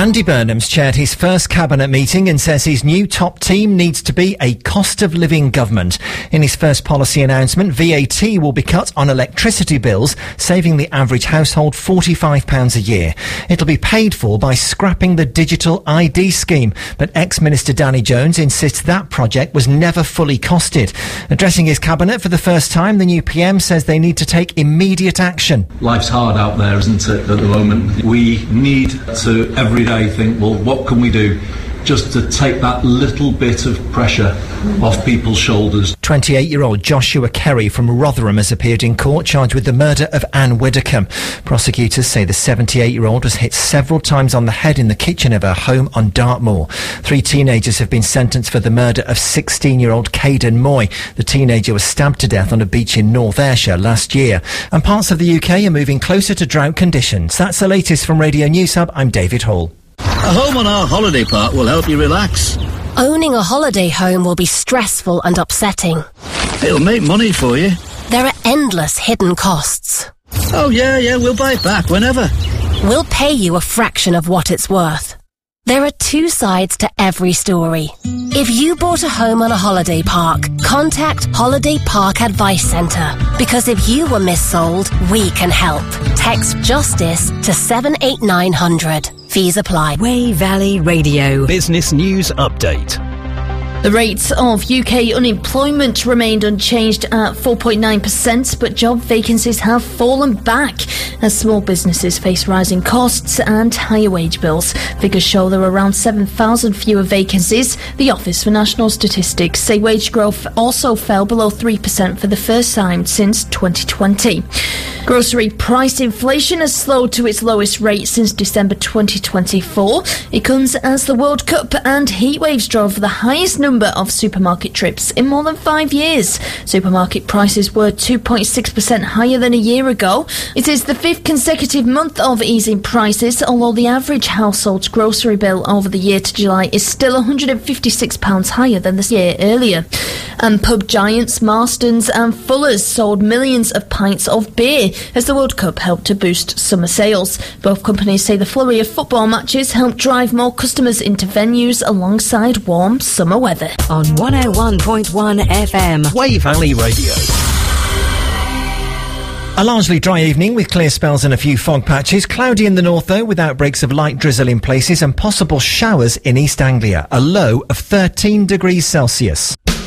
Andy Burnham's chaired his first cabinet meeting and says his new top team needs to be a cost of living government. In his first policy announcement, VAT will be cut on electricity bills, saving the average household £45 a year. It'll be paid for by scrapping the digital ID scheme, but ex-Minister Danny Jones insists that project was never fully costed. Addressing his cabinet for the first time, the new PM says they need to take immediate action. Life's hard out there, isn't it, at the moment? We need to every day think, well, what can we do just to take that little bit of pressure off people's shoulders? 28-year-old Joshua Kerry from Rotherham has appeared in court charged with the murder of Anne Widdicombe. Prosecutors say the 78-year-old was hit several times on the head in the kitchen of her home on Dartmoor. 3 teenagers have been sentenced for the murder of 16-year-old Caden Moy. The teenager was stabbed to death on a beach in North Ayrshire last year. And parts of the UK are moving closer to drought conditions. That's the latest from Radio News Hub. I'm David Hall. A home on our holiday park will help you relax. Owning a holiday home will be stressful and upsetting. It'll make money for you. There are endless hidden costs. Oh, yeah, we'll buy it back whenever. We'll pay you a fraction of what it's worth. There are 2 sides to every story. If you bought a home on a holiday park, contact Holiday Park Advice Centre. Because if you were missold, we can help. Text JUSTICE to 78900. Fees apply. Wey Valley Radio. Business News Update. The rates of UK unemployment remained unchanged at 4.9%, but job vacancies have fallen back as small businesses face rising costs and higher wage bills. Figures show there are around 7,000 fewer vacancies. The Office for National Statistics say wage growth also fell below 3% for the first time since 2020. Grocery price inflation has slowed to its lowest rate since December 2024. It comes as the World Cup and heatwaves drove the highest number of supermarket trips in more than 5 years. Supermarket prices were 2.6% higher than a year ago. It is the 5th consecutive month of easing prices, although the average household's grocery bill over the year to July is still £156 higher than the year earlier. And pub giants Marston's and Fuller's sold millions of pints of beer as the World Cup helped to boost summer sales. Both companies say the flurry of football matches helped drive more customers into venues alongside warm summer weather. On 101.1 FM. Wey Valley Radio. A largely dry evening with clear spells and a few fog patches. Cloudy in the north though, with outbreaks of light drizzle in places and possible showers in East Anglia. A low of 13 degrees Celsius.